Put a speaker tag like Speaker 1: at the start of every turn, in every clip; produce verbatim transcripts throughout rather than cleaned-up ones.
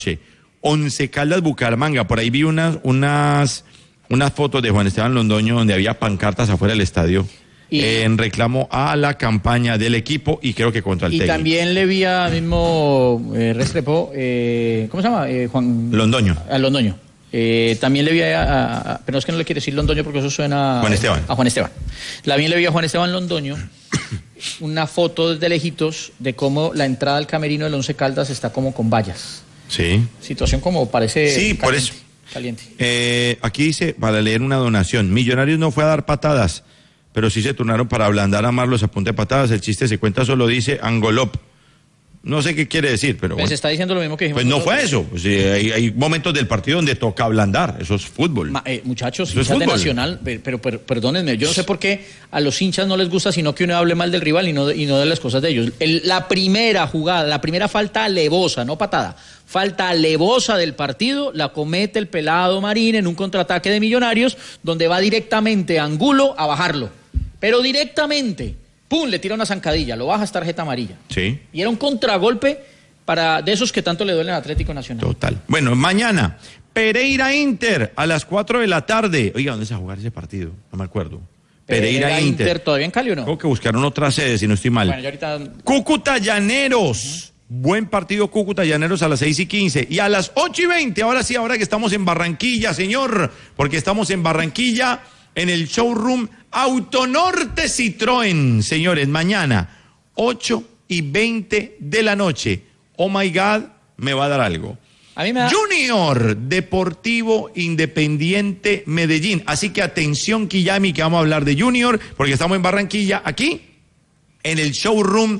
Speaker 1: Sí. Once Caldas Bucaramanga, por ahí vi unas, unas, unas fotos de Juan Esteban Londoño donde había pancartas afuera del estadio y, eh, en reclamo a la campaña del equipo y creo que contra el
Speaker 2: y
Speaker 1: técnico. Y
Speaker 2: también le vi a mismo eh, Restrepo, eh, ¿cómo se llama? Eh, Juan
Speaker 1: Londoño.
Speaker 2: A Londoño. Eh, también le vi a, a, a, pero es que no le quiere decir Londoño porque eso suena
Speaker 1: Juan Esteban.
Speaker 2: A Juan Esteban. También le vi a Juan Esteban Londoño una foto desde lejitos de cómo la entrada al camerino del Once Caldas está como con vallas.
Speaker 1: Sí.
Speaker 2: Situación como parece
Speaker 1: sí,
Speaker 2: caliente,
Speaker 1: por eso.
Speaker 2: Caliente.
Speaker 1: Eh, aquí dice, para leer una donación, Millonarios no fue a dar patadas, pero sí se turnaron para ablandar a Marlos a punta de patadas. El chiste se cuenta, solo dice Angolop. No sé qué quiere decir, pero
Speaker 2: pues
Speaker 1: bueno.
Speaker 2: está diciendo lo mismo que dijimos.
Speaker 1: Pues no
Speaker 2: nosotros.
Speaker 1: fue eso. Pues, eh, hay, hay momentos del partido donde toca ablandar. Eso es fútbol.
Speaker 2: Ma, eh, muchachos,
Speaker 1: eso es
Speaker 2: hinchas
Speaker 1: fútbol.
Speaker 2: de Nacional, pero, pero, pero perdónenme, yo no sé por qué a los hinchas no les gusta sino que uno hable mal del rival y no de, y no de las cosas de ellos. El, la primera jugada, la primera falta alevosa, no patada, falta alevosa del partido, la comete el pelado Marín en un contraataque de Millonarios, donde va directamente a Angulo a bajarlo. Pero directamente, pum, le tira una zancadilla, lo baja, es tarjeta amarilla.
Speaker 1: Sí.
Speaker 2: Y era un contragolpe para de esos que tanto le duelen al Atlético Nacional.
Speaker 1: Total. Bueno, mañana, Pereira Inter, a las cuatro de la tarde. Oiga, ¿dónde se va a jugar ese partido? No me acuerdo. Pereira, Pereira Inter.
Speaker 2: Inter. ¿Todavía en Cali o no?
Speaker 1: Tengo que buscaron otra sede, si no estoy mal.
Speaker 2: Bueno, yo ahorita...
Speaker 1: Cúcuta Llaneros. Uh-huh. Buen partido Cúcuta Llaneros a las seis y quince. Y a las ocho y veinte, ahora sí, ahora que estamos en Barranquilla, señor, porque estamos en Barranquilla, en el showroom Autonorte Citroën, señores, mañana, ocho y veinte de la noche. Oh my God, me va a dar algo.
Speaker 2: A mí me da...
Speaker 1: Junior Deportivo Independiente Medellín. Así que atención, Quillami, que vamos a hablar de Junior, porque estamos en Barranquilla, aquí, en el showroom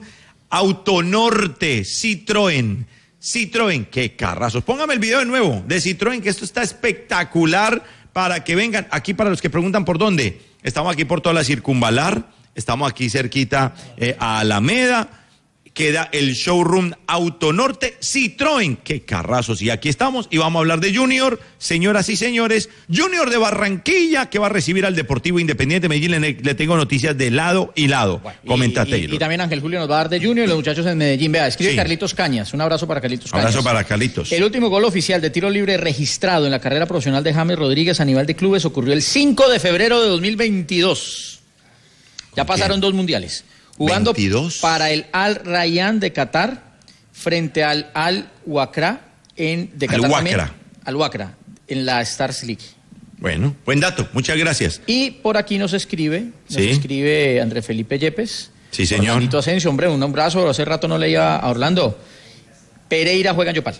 Speaker 1: Autonorte Citroën. Citroën, qué carrazos. Póngame el video de nuevo de Citroën, que esto está espectacular para que vengan. Aquí, para los que preguntan por dónde, estamos aquí por toda la Circunvalar, estamos aquí cerquita eh, a Alameda. Queda el showroom Autonorte Citroën. ¡Qué carrazos! Y aquí estamos y vamos a hablar de Junior, señoras y señores. Junior de Barranquilla, que va a recibir al Deportivo Independiente Medellín. Le, le tengo noticias de lado y lado. Bueno, Comenta,
Speaker 2: y,
Speaker 1: Taylor.
Speaker 2: Y, y también Ángel Julio nos va a dar de Junior y los muchachos en Medellín. Vea, escribe sí. Carlitos Cañas. Un abrazo para Carlitos Cañas.
Speaker 1: Abrazo para Carlitos.
Speaker 2: El último gol oficial de tiro libre registrado en la carrera profesional de James Rodríguez a nivel de clubes ocurrió el cinco de febrero de dos mil veintidós. Ya pasaron okay. dos mundiales. Jugando veintidós para el Al Rayyan de Qatar frente al Al Wakra en de Qatar
Speaker 1: Al
Speaker 2: también,
Speaker 1: Wakra.
Speaker 2: Al Wakra en la Stars League.
Speaker 1: Bueno, buen dato, muchas gracias.
Speaker 2: Y por aquí nos escribe, nos
Speaker 1: ¿Sí?
Speaker 2: escribe André Felipe Yepes.
Speaker 1: Sí, señor.
Speaker 2: Orlandito Asensio, hombre, un abrazo, hace rato no leía a Orlando. Pereira juega en Yopal.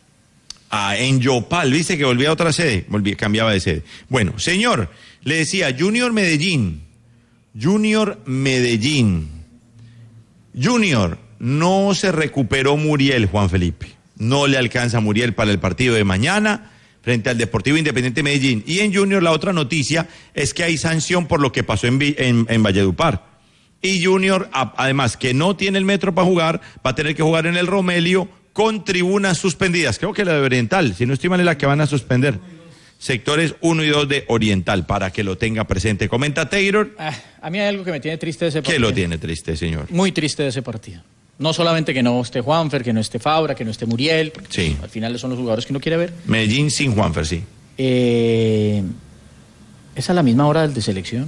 Speaker 1: Ah, en Yopal, viste que volvía a otra sede, volvía, cambiaba de sede. Bueno, señor, le decía Junior Medellín, Junior Medellín. Junior, no se recuperó Muriel, Juan Felipe. No le alcanza a Muriel para el partido de mañana frente al Deportivo Independiente Medellín. Y en Junior la otra noticia es que hay sanción por lo que pasó en, en, en Valledupar. Y Junior, a, además que no tiene el metro para jugar, va a tener que jugar en el Romelio con tribunas suspendidas. Creo que la de Oriental, si no estoy mal, es la que van a suspender. Sectores uno y dos de Oriental, para que lo tenga presente. Comenta Taylor.
Speaker 2: Ah, a mí hay algo que me tiene triste de ese partido.
Speaker 1: ¿Qué lo tiene triste, señor?
Speaker 2: Muy triste de ese partido. No solamente que no esté Juanfer, que no esté Fabra, que no esté Muriel, porque
Speaker 1: sí.
Speaker 2: al final son los jugadores que uno quiere ver.
Speaker 1: Medellín sin Juanfer, sí.
Speaker 2: Eh, es a la misma hora del de selección.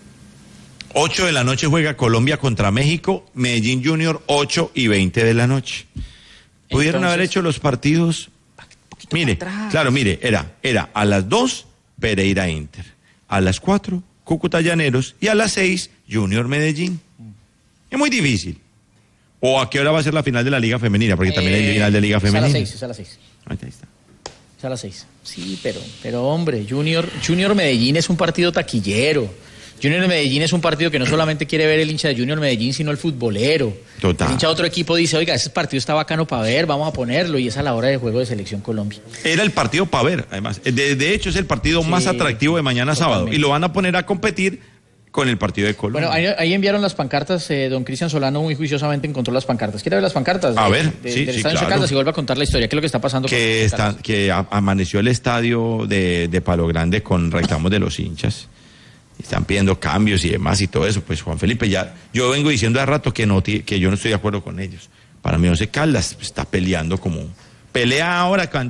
Speaker 1: ocho de la noche juega Colombia contra México, Medellín Junior, ocho y veinte de la noche. Pudieron Entonces, haber hecho los partidos... Mire, claro, mire, era, era a las dos, Pereira Inter, a las cuatro, Cúcuta Llaneros, y a las seis, Junior Medellín. Es muy difícil. ¿O a qué hora va a ser la final de la Liga Femenina? Porque eh, también hay final de Liga Femenina.
Speaker 2: Es a las seis, es a las seis.
Speaker 1: Ahí está.
Speaker 2: Es a las seis. Sí, pero, pero hombre, Junior, Junior Medellín es un partido taquillero. Junior Medellín es un partido que no solamente quiere ver el hincha de Junior Medellín, sino el futbolero.
Speaker 1: Total.
Speaker 2: El hincha de otro equipo dice, oiga, ese partido está bacano para ver, vamos a ponerlo, y es a la hora de juego de Selección Colombia.
Speaker 1: Era el partido para ver, además. De, de hecho, es el partido sí, más atractivo de mañana totalmente. Sábado. Y lo van a poner a competir con el partido de Colombia.
Speaker 2: Bueno, ahí, ahí enviaron las pancartas, eh, don Cristian Solano muy juiciosamente encontró las pancartas. ¿Quiere ver las pancartas?
Speaker 1: A
Speaker 2: de,
Speaker 1: ver,
Speaker 2: de,
Speaker 1: sí,
Speaker 2: del
Speaker 1: sí,
Speaker 2: estadio
Speaker 1: claro.
Speaker 2: Caldas y vuelve a contar la historia. ¿Qué es lo que está pasando?
Speaker 1: Que,
Speaker 2: con
Speaker 1: está, que a, amaneció el estadio de, de Palo Grande con reclamos de los hinchas. Están pidiendo cambios y demás y todo eso. Pues Juan Felipe, ya yo vengo diciendo hace rato que no que yo no estoy de acuerdo con ellos. Para mí Once Caldas está peleando como pelea ahora